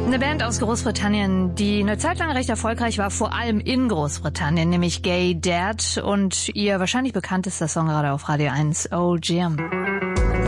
Eine Band aus Großbritannien, die eine Zeit lang recht erfolgreich war, vor allem in Großbritannien, nämlich Gay Dad. Und ihr wahrscheinlich bekanntester Song gerade auf Radio 1, Oh Jim.